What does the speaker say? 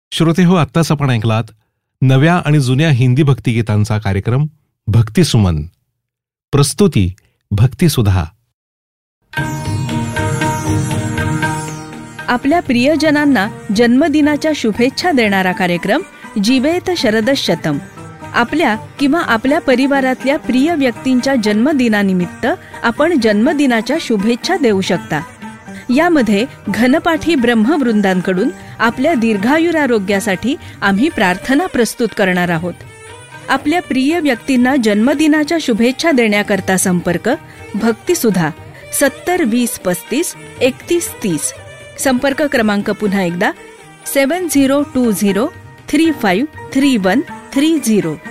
श्रोते हो, आत्ताच आपण ऐकलात नव्या आणि जुन्या हिंदी भक्तिगीतांचा कार्यक्रम भक्ती सुमन. प्रस्तुती भक्ती सुधा. आपल्या प्रियजनांना जन्मदिनाच्या शुभेच्छा देणारा कार्यक्रम जीवेत शरदशतम. आपल्या किंवा आपल्या परिवारातल्या प्रिय व्यक्तींच्या जन्मदिनानिमित्त आपण जन्मदिनाच्या शुभेच्छा देऊ शकता. यामध्ये घनपाठी ब्रह्मवृंदांकडून आपल्या दीर्घायुरारोग्यासाठी आम्ही प्रार्थना प्रस्तुत करणार आहोत. आपल्या प्रिय व्यक्तींना जन्मदिनाच्या शुभेच्छा देण्याकरता संपर्क भक्तिसुधा 70 20 35 31 30. संपर्क क्रमांक पुन्हा एकदा 7020353130.